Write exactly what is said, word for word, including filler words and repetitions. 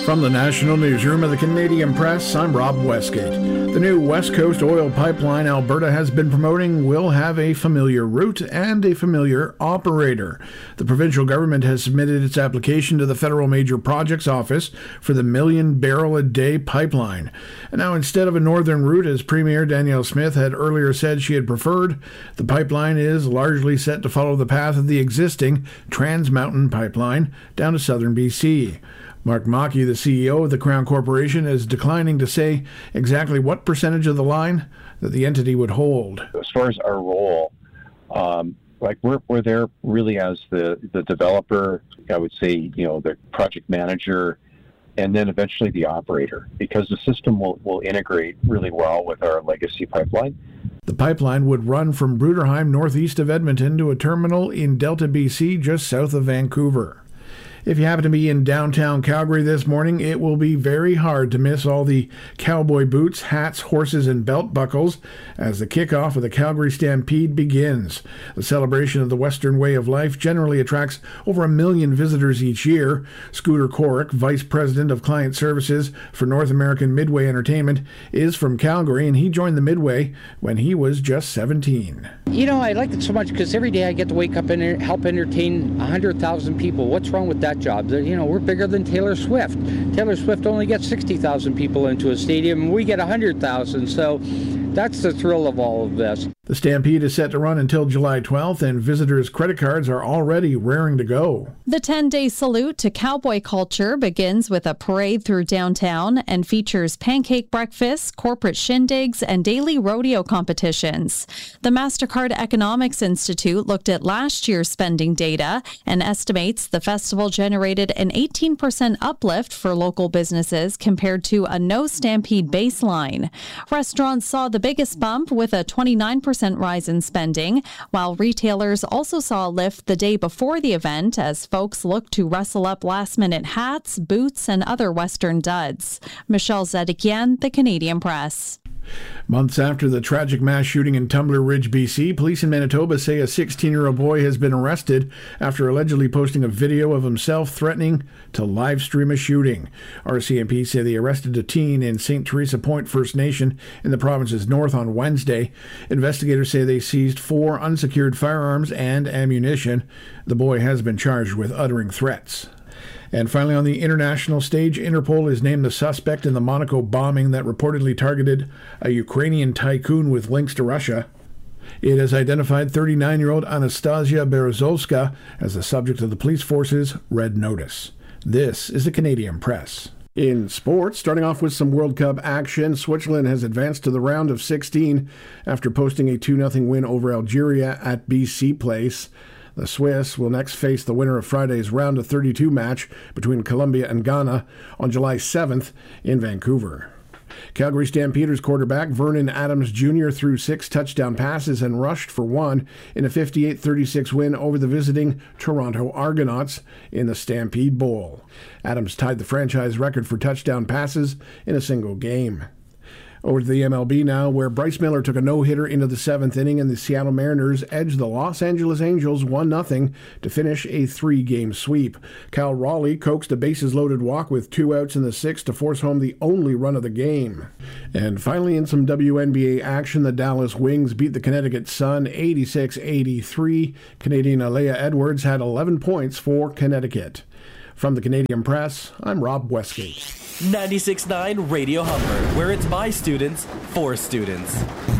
From the National Newsroom of the Canadian Press, I'm Rob Westgate. The new West Coast oil pipeline Alberta has been promoting will have a familiar route and a familiar operator. The provincial government has submitted its application to the Federal Major Projects Office for the million barrel a day pipeline. And now, instead of a northern route, as Premier Danielle Smith had earlier said she had preferred, the pipeline is largely set to follow the path of the existing Trans Mountain pipeline down to southern B C. Mark Maki, the C E O of the Crown Corporation, is declining to say exactly what percentage of the line that the entity would hold. As far as our role, um, like we're we're there really as the, the developer, I would say, you know, the project manager, and then eventually the operator, because the system will, will integrate really well with our legacy pipeline. The pipeline would run from Bruderheim, northeast of Edmonton, to a terminal in Delta, B C, just south of Vancouver. If you happen to be in downtown Calgary this morning, it will be very hard to miss all the cowboy boots, hats, horses, and belt buckles as the kickoff of the Calgary Stampede begins. The celebration of the Western way of life generally attracts over a million visitors each year. Scooter Corrick, Vice President of Client Services for North American Midway Entertainment, is from Calgary, and he joined the Midway when he was just seventeen. You know, I like it so much because every day I get to wake up and help entertain one hundred thousand people. What's wrong with that job? You know, we're bigger than Taylor Swift. Taylor Swift only gets sixty thousand people into a stadium, and we get one hundred thousand. So that's the thrill of all of this. The Stampede is set to run until July twelfth, and visitors' credit cards are already raring to go. The ten-day salute to cowboy culture begins with a parade through downtown and features pancake breakfasts, corporate shindigs, and daily rodeo competitions. The MasterCard Economics Institute looked at last year's spending data and estimates the festival generated an eighteen percent uplift for local businesses compared to a no-Stampede baseline. Restaurants saw the biggest bump with a twenty-nine percent rise in spending, while retailers also saw a lift the day before the event as folks looked to rustle up last-minute hats, boots, and other Western duds. Michelle Zedekian, The Canadian Press. Months after the tragic mass shooting in Tumbler Ridge, B C, police in Manitoba say a sixteen-year-old boy has been arrested after allegedly posting a video of himself threatening to live stream a shooting. R C M P say they arrested a teen in Saint Teresa Point First Nation in the province's north on Wednesday. Investigators say they seized four unsecured firearms and ammunition. The boy has been charged with uttering threats. And finally, on the international stage, Interpol has named the suspect in the Monaco bombing that reportedly targeted a Ukrainian tycoon with links to Russia. It has identified thirty-nine-year-old Anastasia Berezovska as the subject of the police force's Red Notice. This is the Canadian Press. In sports, starting off with some World Cup action, Switzerland has advanced to the round of sixteen after posting a two nothing win over Algeria at B C Place. The Swiss will next face the winner of Friday's round of thirty-two match between Colombia and Ghana on July seventh in Vancouver. Calgary Stampeders quarterback Vernon Adams Junior threw six touchdown passes and rushed for one in a fifty-eight thirty-six win over the visiting Toronto Argonauts in the Stampede Bowl. Adams tied the franchise record for touchdown passes in a single game. Over to the M L B now, where Bryce Miller took a no-hitter into the seventh inning and the Seattle Mariners edged the Los Angeles Angels one nothing to finish a three-game sweep. Cal Raleigh coaxed a bases-loaded walk with two outs in the sixth to force home the only run of the game. And finally, in some W N B A action, the Dallas Wings beat the Connecticut Sun eighty-six eighty-three. Canadian Alea Edwards had eleven points for Connecticut. From the Canadian Press, I'm Rob Westgate. ninety-six point nine Radio Humber, where it's by students, for students.